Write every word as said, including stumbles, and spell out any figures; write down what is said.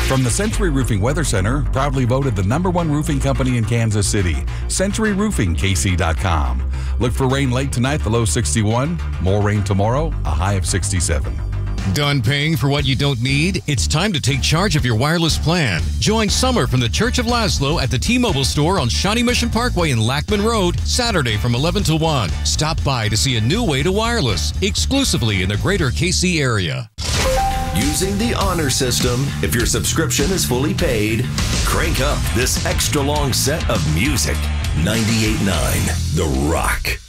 From the Century Roofing Weather Center, proudly voted the number one roofing company in Kansas City, Century Roofing K C dot com. Look for rain late tonight, the low sixty-one. More rain tomorrow, a high of sixty-seven. Done paying for what you don't need? It's time to take charge of your wireless plan. Join Summer from the Church of Laszlo at the T-Mobile store on Shawnee Mission Parkway and Lackman Road, Saturday from eleven to one. Stop by to see a new way to wireless, exclusively in the greater K C area. Using the honor system, if your subscription is fully paid, crank up this extra long set of music. ninety-eight point nine The Rock.